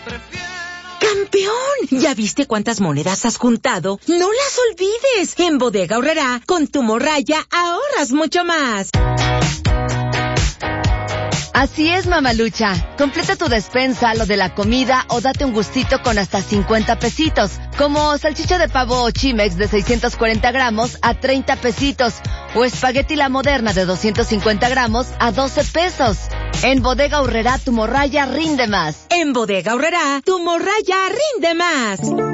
¡Campeón! ¿Ya viste cuántas monedas has juntado? ¡No las olvides! En Bodega Aurrerá, con tu morralla, ahorras mucho más. Así es, mamalucha. Completa tu despensa, lo de la comida o date un gustito con hasta 50 pesitos. Como salchicha de pavo o Chimex de 640 gramos a 30 pesitos. O espagueti La Moderna de 250 gramos a 12 pesos. En Bodega Aurrerá, tu morralla rinde más. En Bodega Aurrerá, tu morralla rinde más.